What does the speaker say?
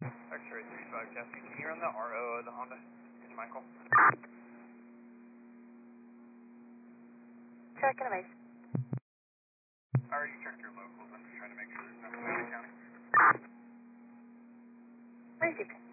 X-ray 35 Cassie, can you run the RO of the Honda? It's Michael. Check and base. I already checked your locals. I'm just trying to make sure there's nothing in the county. Where is it?